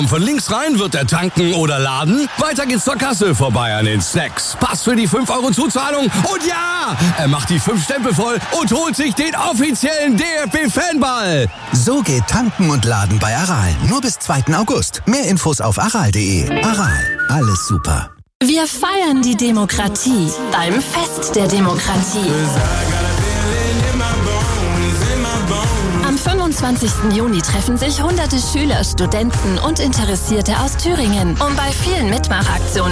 kommt von links rein, wird er tanken oder laden. Weiter geht's zur Kasse, vorbei an den Snacks. Pass für die 5 Euro Zuzahlung. Und ja, er macht die 5 Stempel voll und holt sich den offiziellen DFB-Fanball. So geht Tanken und Laden bei Aral. Nur bis 2. August. Mehr Infos auf aral.de. Aral, alles super. Wir feiern die Demokratie beim Fest der Demokratie. Am 25. Juni treffen sich hunderte Schüler, Studenten und Interessierte aus Thüringen, um bei vielen Mitmachaktionen